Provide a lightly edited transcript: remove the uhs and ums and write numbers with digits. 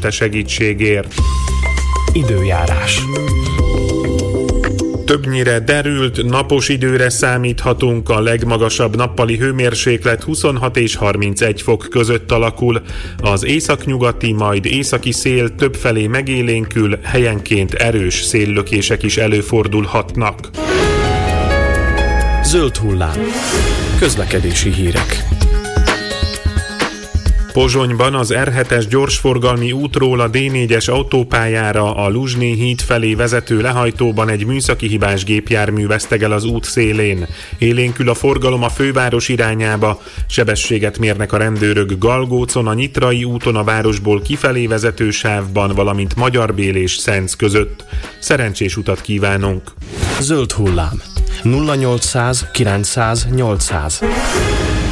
este segítségért. Időjárás. Többnyire derült, napos időre számíthatunk, a legmagasabb nappali hőmérséklet 26 és 31 fok között alakul. Az északnyugati, majd északi szél többfelé megélénkül, helyenként erős széllökések is előfordulhatnak. Zöld hullám. Közlekedési hírek. Pozsonyban az R7-es gyorsforgalmi útról a D4-es autópályára a Luzsnyi híd felé vezető lehajtóban egy műszaki hibás gépjármű vesztegel az út szélén. Élénkül a forgalom a főváros irányába, sebességet mérnek a rendőrök Galgócon, a Nyitrai úton a városból kifelé vezető sávban, valamint Magyarbél és Szenc között. Szerencsés utat kívánunk! Zöld hullám. 0800 900 800.